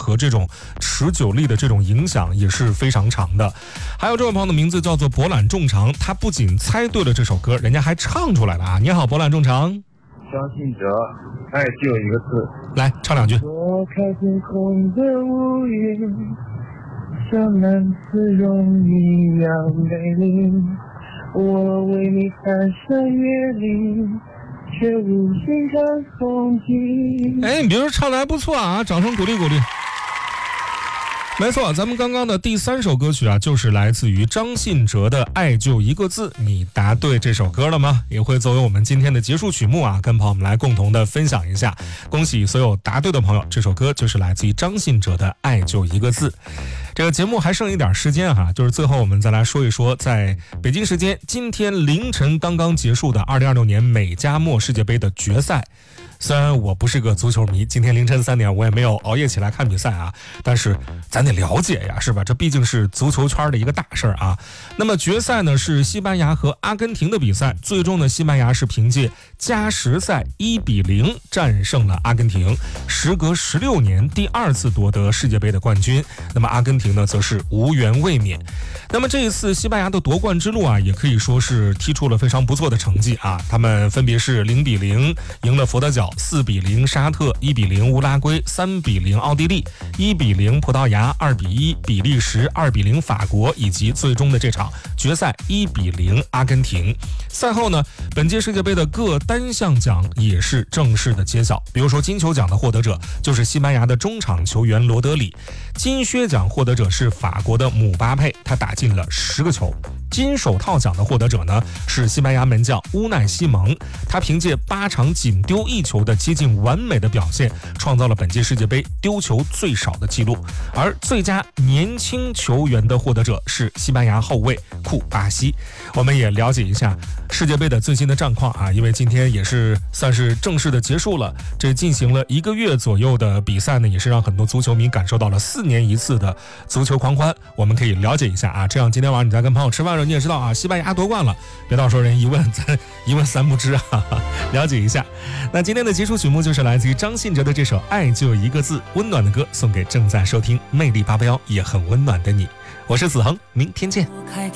和这种持久力的这种影响也是非常长的。还有这位朋友的名字叫做博览众长，他不仅猜对了这首歌，人家还唱出来了啊！你好，博览众长。 张信哲，爱就一个字， 来唱两句。 躲开天空的乌云，像南丝绒一样美丽，我为你翻山越岭，却无心看风景。 哎，你别说，唱得还不错啊，掌声鼓励鼓励。没错，咱们刚刚的第3首歌曲啊，就是来自于张信哲的《爱就一个字》。你答对这首歌了吗？也会作为我们今天的结束曲目啊，跟朋友们来共同的分享一下。恭喜所有答对的朋友，这首歌就是来自于张信哲的《爱就一个字》。这个节目还剩一点时间哈，就是最后我们再来说一说，在北京时间今天凌晨刚刚结束的2026年美加墨世界杯的决赛。虽然我不是个足球迷，今天凌晨3点我也没有熬夜起来看比赛啊，但是咱得了解呀，是吧？这毕竟是足球圈的一个大事儿啊。那么决赛呢是西班牙和阿根廷的比赛，最终呢西班牙是凭借加时赛1-0战胜了阿根廷，时隔16年第2次夺得世界杯的冠军。那么阿根廷呢则是无缘卫冕。那么这一次西班牙的夺冠之路啊，也可以说是踢出了非常不错的成绩啊。他们分别是0-0赢了佛得角，4-0沙特，1-0乌拉圭，3-0奥地利，1-0葡萄牙，2-1比利时，2-0法国，以及最终的这场决赛1-0阿根廷。赛后呢，本届世界杯的各单项奖也是正式的揭晓。比如说金球奖的获得者就是西班牙的中场球员罗德里，金靴奖获得者是法国的姆巴佩，他打进了10个球。金手套奖的获得者呢是西班牙门将乌奈西蒙，他凭借8场仅丢1球的接近完美的表现，创造了本届世界杯丢球最少的记录。而最佳年轻球员的获得者是西班牙后卫库巴西。我们也了解一下世界杯的最新的战况啊，因为今天也是算是正式的结束了，这进行了1个月左右的比赛呢，也是让很多足球迷感受到了4年一次的足球狂欢。我们可以了解一下啊，这样今天晚上你在跟朋友吃饭的时候，你也知道啊，西班牙夺冠了，别到时候人一问咱一问3不知啊，了解一下。那今天的结束曲目就是来自于张信哲的这首《爱就一个字》，温暖的歌送给正在收听魅力881也很温暖的你。我是子恒，明天见。